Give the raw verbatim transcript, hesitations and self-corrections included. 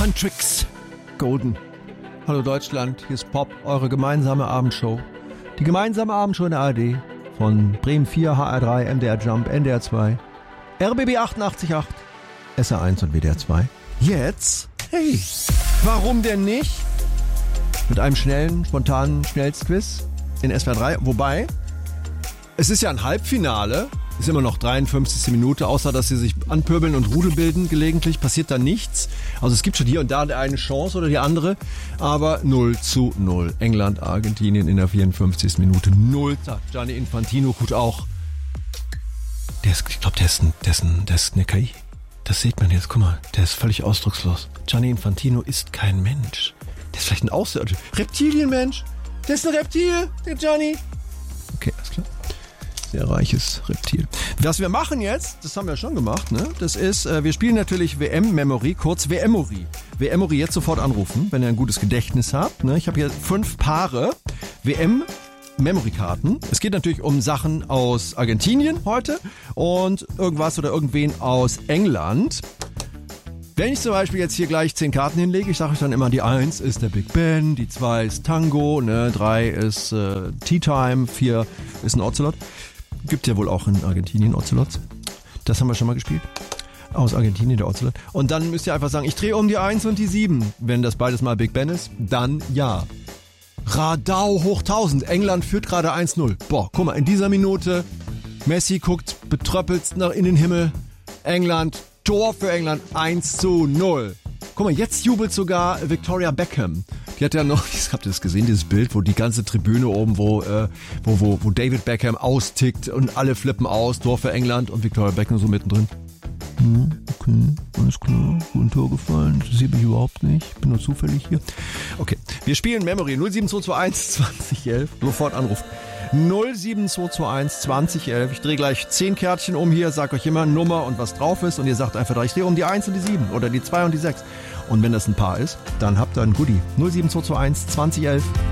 Huntrix Golden. Hallo Deutschland, hier ist Pop, eure gemeinsame Abendshow. Die gemeinsame Abendshow in der A R D von Bremen vier, H R drei, M D R Jump, N D R zwei, R B B achtundachtzig Komma acht, S R eins und W D R zwei. Jetzt, hey, warum denn nicht? Mit einem schnellen, spontanen Schnellstquiz in S W R drei. Wobei, es ist ja ein Halbfinale. Ist immer noch dreiundfünfzigste Minute, außer dass sie sich anpöbeln und Rudel bilden gelegentlich, passiert da nichts. Also es gibt schon hier und da eine Chance oder die andere, aber null zu null. England, Argentinien in der vierundfünfzigsten Minute. null. Gianni Infantino, gut auch. Der ist, ich glaube, der ist ein, der ist ein, der ist eine K I. Das sieht man jetzt, guck mal, der ist völlig ausdruckslos. Gianni Infantino ist kein Mensch. Der ist vielleicht ein Außerirdischer. Reptilienmensch. Der ist ein Reptil, der Gianni. Okay, alles klar. Sehr reiches Reptil. Was wir machen jetzt, das haben wir schon gemacht, ne? Das ist, äh, wir spielen natürlich W M-Memory, kurz W M-Mory. W M-Mory jetzt sofort anrufen, wenn ihr ein gutes Gedächtnis habt. Ne? Ich habe hier fünf Paare W M-Memory-Karten. Es geht natürlich um Sachen aus Argentinien heute und irgendwas oder irgendwen aus England. Wenn ich zum Beispiel jetzt hier gleich zehn Karten hinlege, ich sage euch dann immer, die eins ist der Big Ben, die zwei ist Tango, ne, drei ist äh, Tea Time, vier ist ein Ocelot. Gibt ja wohl auch in Argentinien Ocelots. Das haben wir schon mal gespielt. Aus Argentinien der Ocelot. Und dann müsst ihr einfach sagen, ich drehe um die eins und die sieben. Wenn das beides mal Big Ben ist, dann ja. Radau hoch tausend. England führt gerade eins null. Boah, guck mal, in dieser Minute Messi guckt betröppelt nach in den Himmel. England, Tor für England, eins zu null. Guck mal, jetzt jubelt sogar Victoria Beckham. Die hat ja noch, habt ihr das gesehen, dieses Bild, wo die ganze Tribüne oben, wo, äh, wo, wo, wo David Beckham austickt und alle flippen aus, Tor für England und Victoria Beckham so mittendrin. Hm, okay, alles klar, guten Tor gefallen, das interessiert mich überhaupt nicht, ich bin nur zufällig hier. Okay, wir spielen Memory, null sieben zwei zwei eins zwanzig elf, sofort anrufen. null sieben zwei zwei eins zwanzig elf, ich drehe gleich zehn Kärtchen um hier, sag euch immer Nummer und was drauf ist und ihr sagt einfach, ich drehe um die eins und die sieben oder die zwei und die sechs. Und wenn das ein Paar ist, dann habt ihr ein Goodie. null sieben zwei zwei eins zwanzig elf.